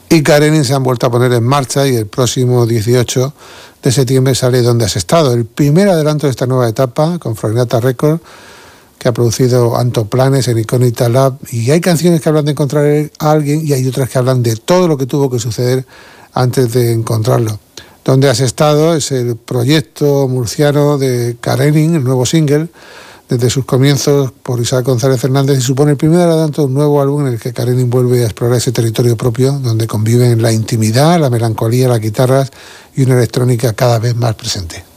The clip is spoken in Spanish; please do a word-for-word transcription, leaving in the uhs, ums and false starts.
y Karenin se han vuelto a poner en marcha y el próximo dieciocho de septiembre sale Donde has estado, el primer adelanto de esta nueva etapa con Fragata Record, que ha producido Anto Planes en Incógnita Lab, y hay canciones que hablan de encontrar a alguien y hay otras que hablan de todo lo que tuvo que suceder antes de encontrarlo. Donde has estado es el proyecto murciano de Karenin, el nuevo single, desde sus comienzos por Isaac González Fernández, y supone el primer adelanto de un nuevo álbum en el que Karenin vuelve a explorar ese territorio propio, donde conviven la intimidad, la melancolía, las guitarras y una electrónica cada vez más presente.